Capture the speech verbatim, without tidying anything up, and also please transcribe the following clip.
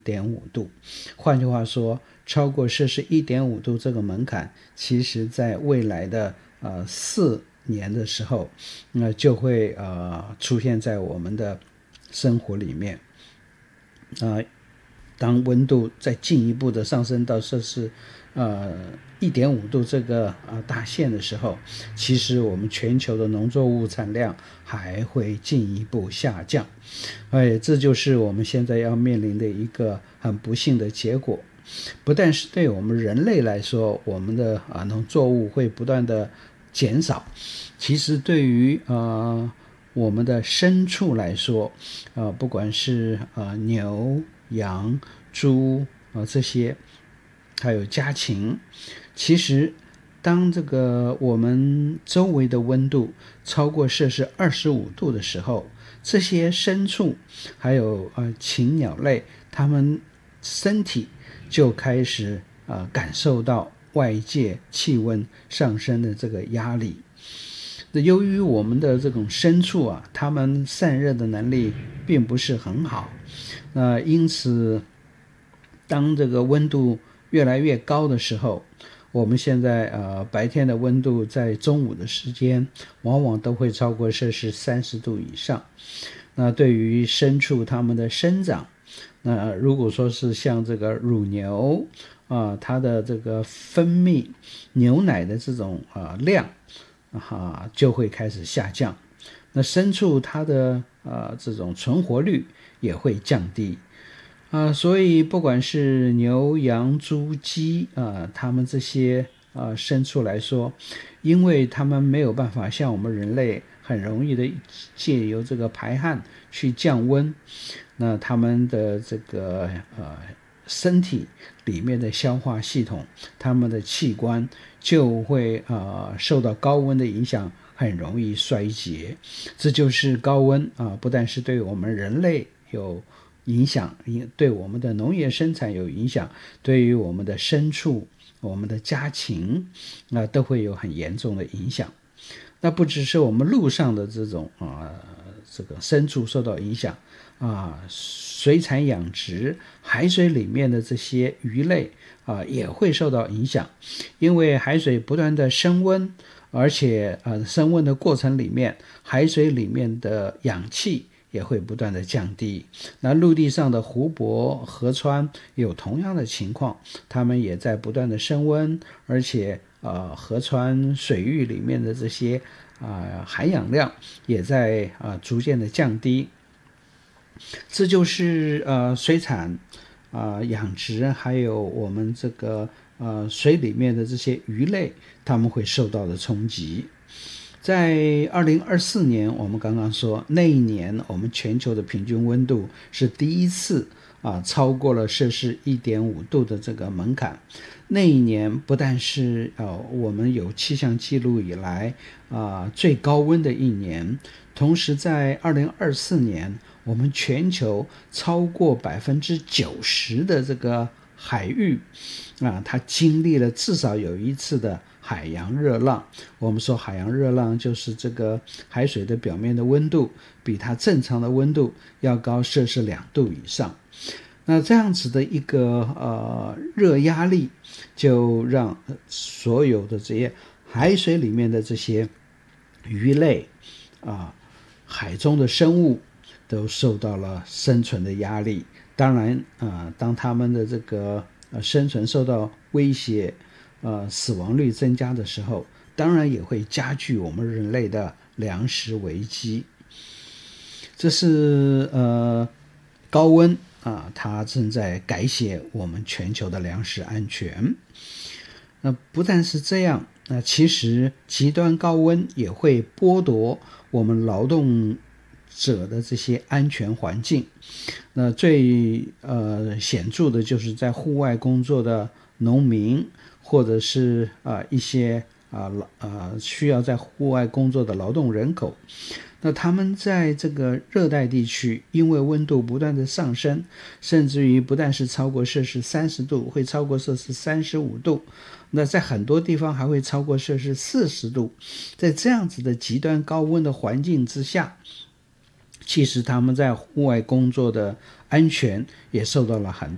一点五度。换句话说，超过摄氏一点五度这个门槛，其实在未来的呃四年的时候，那、呃、就会呃出现在我们的生活里面。呃，当温度再进一步的上升到摄氏呃一点五度这个呃大线的时候，其实我们全球的农作物产量还会进一步下降。哎，这就是我们现在要面临的一个很不幸的结果。不但是对我们人类来说，我们的啊农作物会不断的减少，其实对于呃我们的牲畜来说，呃不管是呃牛、羊、猪啊、呃、这些，还有家禽，其实当这个我们周围的温度超过摄氏二十五度的时候，这些牲畜还有呃禽鸟类，它们身体就开始呃感受到外界气温上升的这个压力。由于我们的这种牲畜啊，它们散热的能力并不是很好，那因此当这个温度越来越高的时候，我们现在呃白天的温度在中午的时间往往都会超过摄氏三十度以上。那对于牲畜它们的生长，那如果说是像这个乳牛啊、呃，它的这个分泌牛奶的这种啊、呃、量啊就会开始下降。那牲畜它的呃这种存活率也会降低。啊、呃，所以不管是牛、羊、猪、鸡啊，它们这些啊、呃、牲畜来说，因为它们没有办法像我们人类很容易的借由这个排汗去降温，那它们的这个呃身体里面的消化系统，它们的器官就会呃受到高温的影响，很容易衰竭。这就是高温啊、呃，不但是对我们人类有影响，对我们的农业生产有影响，对于我们的牲畜、我们的家禽啊、呃、都会有很严重的影响。那不只是我们陆上的这种啊、呃、这个牲畜受到影响啊、呃，水产养殖、海水里面的这些鱼类啊、呃、也会受到影响，因为海水不断的升温，而且呃升温的过程里面，海水里面的氧气也会不断的降低。那陆地上的湖泊、河川有同样的情况，它们也在不断的升温，而且呃河川水域里面的这些啊、呃、含氧量也在啊、呃、逐渐的降低。这就是呃水产啊、呃、养殖，还有我们这个呃水里面的这些鱼类，它们会受到的冲击。在二零二四年，我们刚刚说那一年我们全球的平均温度是第一次啊超过了摄氏一点五度的这个门槛。那一年不但是呃我们有气象记录以来啊最高温的一年，同时在二零二四年，我们全球超过百分之九十的这个海域啊，它经历了至少有一次的海洋热浪。我们说海洋热浪就是这个海水的表面的温度比它正常的温度要高摄氏两度以上。那这样子的一个呃热压力，就让所有的这些海水里面的这些鱼类啊、海中的生物都受到了生存的压力。当然啊、呃，当他们的这个呃生存受到威胁，呃死亡率增加的时候，当然也会加剧我们人类的粮食危机。这是呃高温啊，它正在改写我们全球的粮食安全。那不但是这样，那其实极端高温也会剥夺我们劳动者的这些安全环境。那最呃显著的就是在户外工作的农民，或者是啊、呃、一些啊呃需要在户外工作的劳动人口。那他们在这个热带地区，因为温度不断的上升，甚至于不但是超过摄氏三十度，会超过摄氏三十五度，那在很多地方还会超过摄氏四十度。在这样子的极端高温的环境之下，其实他们在户外工作的安全也受到了很